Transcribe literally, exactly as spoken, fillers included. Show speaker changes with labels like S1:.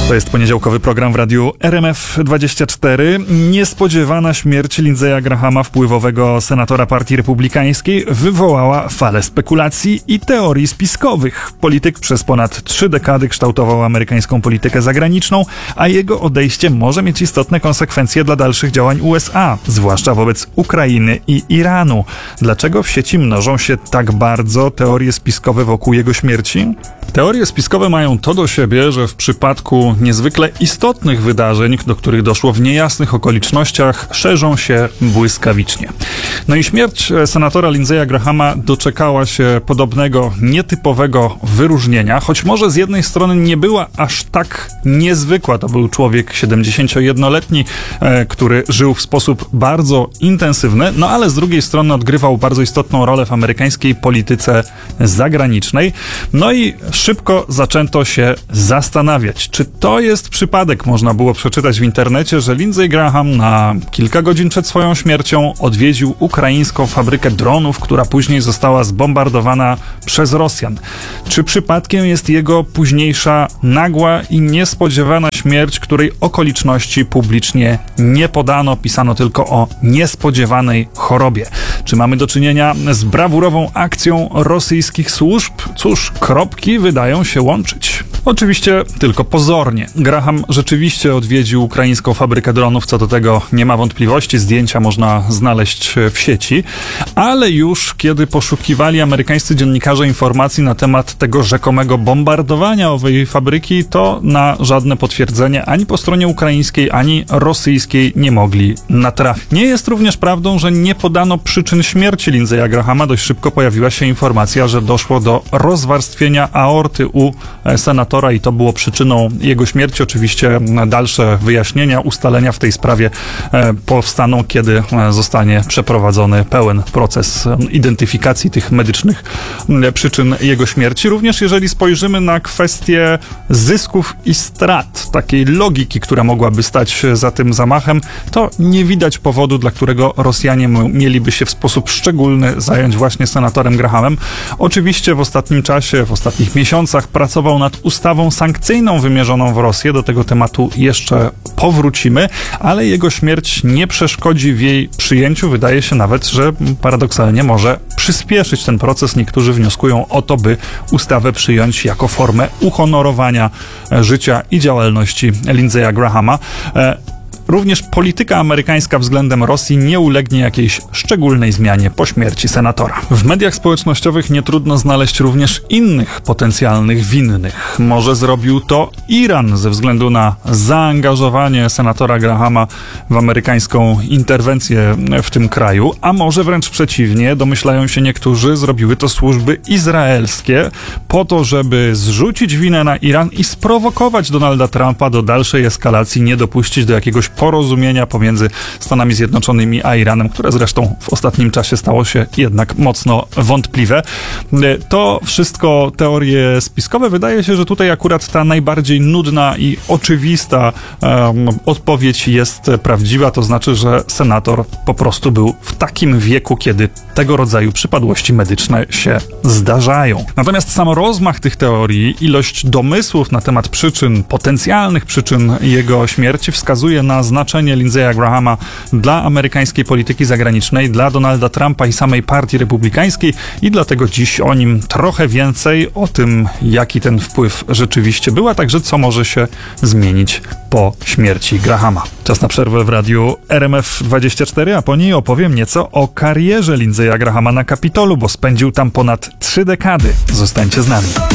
S1: To jest poniedziałkowy program w radiu R M F dwadzieścia cztery. Niespodziewana śmierć Lindsaya Grahama, wpływowego senatora Partii Republikańskiej, wywołała falę spekulacji i teorii spiskowych. Polityk przez ponad trzy dekady kształtował amerykańską politykę zagraniczną, a jego odejście może mieć istotne konsekwencje dla dalszych działań U S A, zwłaszcza wobec Ukrainy i Iranu. Dlaczego w sieci mnożą się tak bardzo teorie spiskowe wokół jego śmierci? Teorie spiskowe mają to do siebie, że w przypadku niezwykle istotnych wydarzeń, do których doszło w niejasnych okolicznościach, szerzą się błyskawicznie. No i śmierć senatora Lindsaya Grahama doczekała się podobnego, nietypowego wyróżnienia, choć może z jednej strony nie była aż tak niezwykła. To był człowiek siedemdziesięciojednoletni, e, który żył w sposób bardzo intensywny, no ale z drugiej strony odgrywał bardzo istotną rolę w amerykańskiej polityce zagranicznej. No i szybko zaczęto się zastanawiać, czy to jest przypadek. Można było przeczytać w internecie, że Lindsey Graham na kilka godzin przed swoją śmiercią odwiedził ukraińską fabrykę dronów, która później została zbombardowana przez Rosjan. Czy przypadkiem jest jego późniejsza nagła i niespodziewana śmierć, której okoliczności publicznie nie podano, pisano tylko o niespodziewanej chorobie? Czy mamy do czynienia z brawurową akcją rosyjskich służb? Cóż, kropki wydają się łączyć. Oczywiście tylko pozornie. Graham rzeczywiście odwiedził ukraińską fabrykę dronów, co do tego nie ma wątpliwości, zdjęcia można znaleźć w sieci, ale już kiedy poszukiwali amerykańscy dziennikarze informacji na temat tego rzekomego bombardowania owej fabryki, to na żadne potwierdzenie ani po stronie ukraińskiej, ani rosyjskiej nie mogli natrafić. Nie jest również prawdą, że nie podano przyczyn śmierci Lindsaya Grahama. Dość szybko pojawiła się informacja, że doszło do rozwarstwienia aorty u senatora i to było przyczyną jego śmierci. Oczywiście dalsze wyjaśnienia, ustalenia w tej sprawie e, powstaną, kiedy e, zostanie przeprowadzony pełen proces e, identyfikacji tych medycznych e, przyczyn jego śmierci. Również jeżeli spojrzymy na kwestię zysków i strat, takiej logiki, która mogłaby stać za tym zamachem, to nie widać powodu, dla którego Rosjanie m- mieliby się w sposób szczególny zająć właśnie senatorem Grahamem. Oczywiście w ostatnim czasie, w ostatnich miesiącach pracował nad ustawą sankcyjną wymierzoną w Rosję. Do tego tematu jeszcze powrócimy, ale jego śmierć nie przeszkodzi w jej przyjęciu. Wydaje się nawet, że paradoksalnie może przyspieszyć ten proces. Niektórzy wnioskują o to, by ustawę przyjąć jako formę uhonorowania życia i działalności Lindsaya Grahama. Również polityka amerykańska względem Rosji nie ulegnie jakiejś szczególnej zmianie po śmierci senatora. W mediach społecznościowych nie trudno znaleźć również innych potencjalnych winnych. Może zrobił to Iran ze względu na zaangażowanie senatora Grahama w amerykańską interwencję w tym kraju, a może wręcz przeciwnie, domyślają się niektórzy, zrobiły to służby izraelskie po to, żeby zrzucić winę na Iran i sprowokować Donalda Trumpa do dalszej eskalacji, nie dopuścić do jakiegoś porozumienia pomiędzy Stanami Zjednoczonymi a Iranem, które zresztą w ostatnim czasie stało się jednak mocno wątpliwe. To wszystko teorie spiskowe. Wydaje się, że tutaj akurat ta najbardziej nudna i oczywista um, odpowiedź jest prawdziwa, to znaczy, że senator po prostu był w takim wieku, kiedy tego rodzaju przypadłości medyczne się zdarzają. Natomiast sam rozmach tych teorii, ilość domysłów na temat przyczyn, potencjalnych przyczyn jego śmierci wskazuje na znaczenie Lindsaya Grahama dla amerykańskiej polityki zagranicznej, dla Donalda Trumpa i samej Partii Republikańskiej i dlatego dziś o nim trochę więcej, o tym, jaki ten wpływ rzeczywiście był, a także co może się zmienić po śmierci Grahama. Czas na przerwę w radiu R M F dwadzieścia cztery, a po niej opowiem nieco o karierze Lindsaya Grahama na Kapitolu, bo spędził tam ponad trzy dekady. Zostańcie z nami.